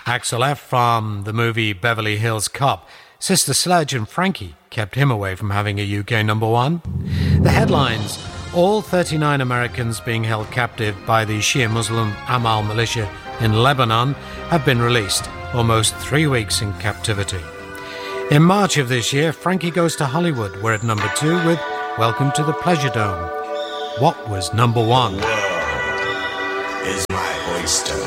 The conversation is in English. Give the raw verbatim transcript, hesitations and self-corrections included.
Axel F. from the movie Beverly Hills Cop. Sister Sledge and Frankie kept him away from having a U K number one. The headlines: all thirty-nine Americans being held captive by the Shia Muslim Amal militia in Lebanon have been released, almost three weeks in captivity. In March of this year, Frankie Goes to Hollywood were at number two with Welcome to the Pleasure Dome. What was number one? The world is my oyster.